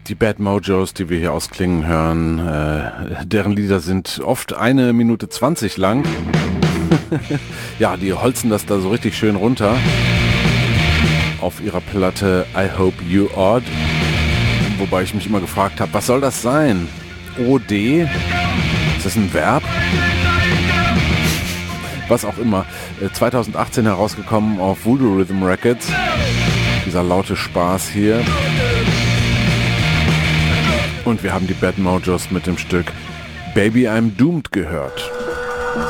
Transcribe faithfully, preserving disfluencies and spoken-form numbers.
Die Bad Mojos, die wir hier ausklingen hören, äh, deren Lieder sind oft eine Minute zwanzig lang. Ja, die holzen das da so richtig schön runter auf ihrer Platte I Hope You Odd. Wobei ich mich immer gefragt habe, was soll das sein? O D? Ist das ein Verb? Was auch immer. Äh, zwanzig achtzehn herausgekommen auf Voodoo Rhythm Records. Dieser laute Spaß hier. Und wir haben die Bad Mojos mit dem Stück Baby I'm Doomed gehört.